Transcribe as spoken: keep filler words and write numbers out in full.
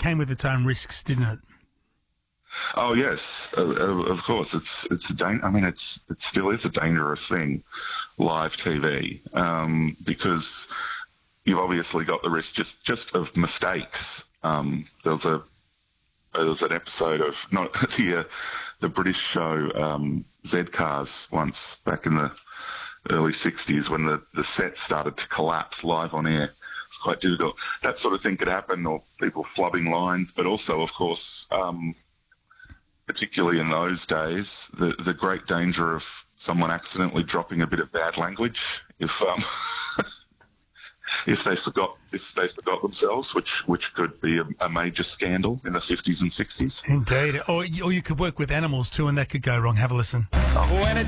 came with its own risks, didn't it? Oh yes, uh, of course. It's it's a dan- I mean, it's it still is a dangerous thing, live T V, um, because you've obviously got the risk just, just of mistakes. Um, there was a there was an episode of not the uh, the British show um, Z Cars once back in the early sixties when the, the set started to collapse live on air. It's quite difficult. That sort of thing could happen, or people flubbing lines, but also, of course. Um, particularly in those days, the, the great danger of someone accidentally dropping a bit of bad language if um, if they forgot if they forgot themselves, which which could be a, a major scandal in the fifties and sixties. Indeed. Or, or you could work with animals too, and that could go wrong. Have a listen. When it's